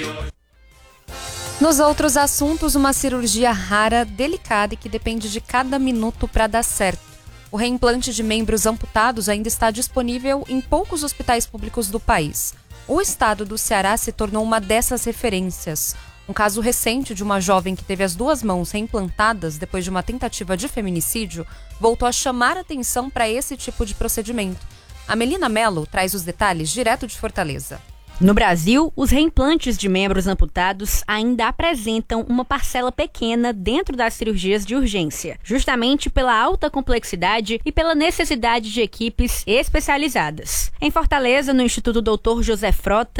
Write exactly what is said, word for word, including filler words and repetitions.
Nos outros assuntos, uma cirurgia rara, delicada e que depende de cada minuto para dar certo. O reimplante de membros amputados ainda está disponível em poucos hospitais públicos do país. O estado do Ceará se tornou uma dessas referências. Um caso recente de uma jovem que teve as duas mãos reimplantadas depois de uma tentativa de feminicídio voltou a chamar atenção para esse tipo de procedimento. A Melina Mello traz os detalhes direto de Fortaleza. No Brasil, os reimplantes de membros amputados ainda apresentam uma parcela pequena dentro das cirurgias de urgência, justamente pela alta complexidade e pela necessidade de equipes especializadas. Em Fortaleza, no Instituto doutor José Frota,